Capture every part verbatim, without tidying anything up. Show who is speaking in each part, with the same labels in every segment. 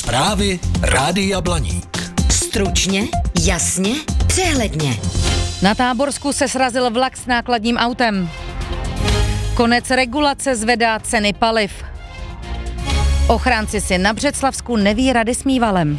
Speaker 1: Zprávy Rádia Blaník.
Speaker 2: Stručně, jasně, přehledně.
Speaker 3: Na Táborsku se srazil vlak s nákladním autem. Konec regulace zvedá ceny paliv. Ochránci si na Břeclavsku neví rady s Mývalem.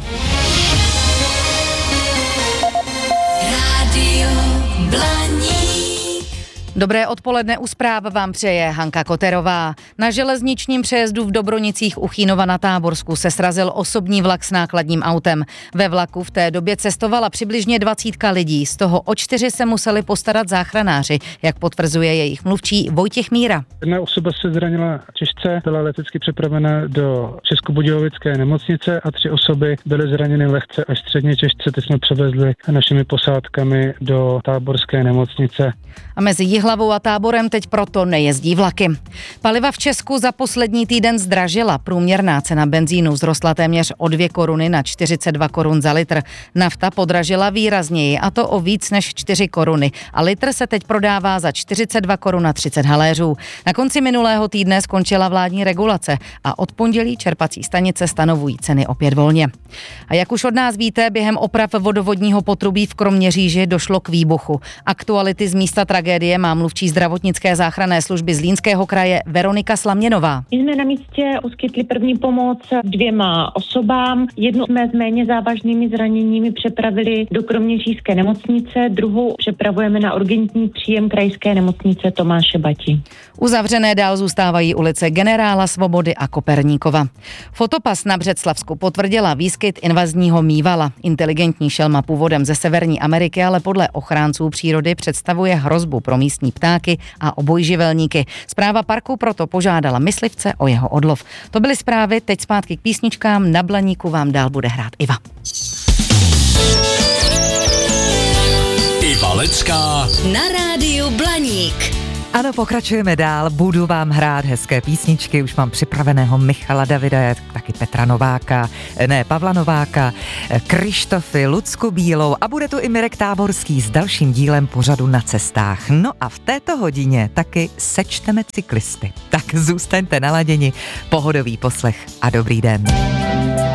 Speaker 2: Rádio Blaník.
Speaker 3: Dobré odpoledne, u zpráv vám přeje Hanka Koterová. Na železničním přejezdu v Dobronicích u Chýnova na Táborsku se srazil osobní vlak s nákladním autem. Ve vlaku v té době cestovala přibližně dvacítka lidí, z toho o čtyři se museli postarat záchranáři, jak potvrzuje jejich mluvčí Vojtěch Míra.
Speaker 4: Jedna osoba se zranila těžce, byla letecky přepravena do Českobudějovické nemocnice a tři osoby byly zraněny lehce až středně těžce. Ty jsme převezli našimi posádkami do táborské nemocnice.
Speaker 3: A mezi Jihlavou a Táborem teď proto nejezdí vlaky. Paliva v Česku za poslední týden zdražila. Průměrná cena benzínu vzrostla téměř o dvě koruny na čtyřicet dva korun za litr. Nafta podražila výrazněji, a to o víc než čtyři koruny. A litr se teď prodává za čtyřicet dva korun a třicet haléřů. Na konci minulého týdne skončila vládní regulace a od pondělí čerpací stanice stanovují ceny opět volně. A jak už od nás víte, během oprav vodovodního potrubí v Kroměříži došlo k výbuchu. Aktuality z místa tragédie má mluvčí zdravotnické záchranné služby Zlínského kraje Veronika Slamněnová.
Speaker 5: My jsme na místě poskytli první pomoc dvěma osobám. Jednu jsme s méně závažnými zraněními přepravili do kroměřížské nemocnice, druhou přepravujeme na urgentní příjem krajské nemocnice Tomáše Bati.
Speaker 3: Uzavřené dál zůstávají ulice Generála Svobody a Koperníkova. Fotopas na Břeclavsku potvrdila výskyt invazního mývala. Inteligentní šelma původem ze Severní Ameriky, ale podle ochránců přírody představuje hrozbu pro místní ptáky a obojživelníky. Správa parku proto požádala myslivce o jeho odlov. To byly zprávy, teď zpátky k písničkám. Na Blaníku vám dál bude hrát Iva.
Speaker 1: Iva Lecká
Speaker 2: Na rádiu Blaník.
Speaker 6: Ano, pokračujeme dál, budu vám hrát hezké písničky, už mám připraveného Michala Davida, taky Petra Nováka, ne, Pavla Nováka, Krištofy, Lucku Bílou a bude tu i Mirek Táborský s dalším dílem pořadu Na cestách. No a v této hodině taky sečteme cyklisty. Tak zůstaňte naladěni, pohodový poslech a dobrý den.